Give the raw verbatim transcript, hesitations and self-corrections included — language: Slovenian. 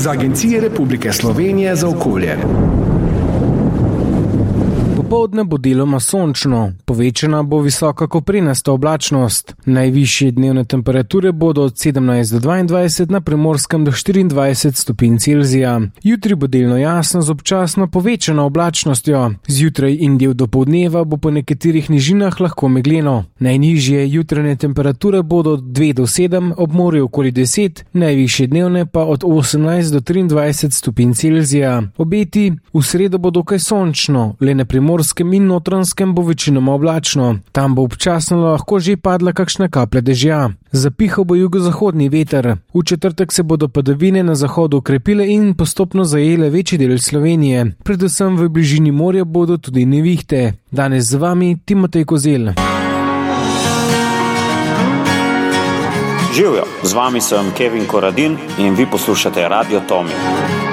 iz Agencije Republike Slovenije za okolje. Popoldne bo deloma sončno, povečana bo visoka koprenasto oblačnost. Najvišje dnevne temperature bodo od sedemnajst do dvaindvajset, na Primorskem do štiriindvajset stopinj Celzija. Jutri bo delno jasno z občasno povečano oblačnostjo. Zjutraj in del dopoldneva bo po nekaterih nižinah lahko megleno. Najnižje jutranje temperature bodo od dve do sedem, ob morju okoli deset, najvišje dnevne pa od osemnajst do triindvajset stopinj Celzija. Obeti: v sredo bo dokaj sončno, le na Primorskem in Notranjskem bo večinoma oblačno. Tam bo občasno lahko že padla kakšna kaplja dežja. Zapihal bo jugozahodni veter. V četrtek se bodo padavine na zahodu okrepile in postopno zajele večji del Slovenije. Predvsem v bližini morja bodo tudi nevihte. Danes z vami Timotej Kozel. Živjo, z vami sem Kevin Koradin in vi poslušate Radio Tomi.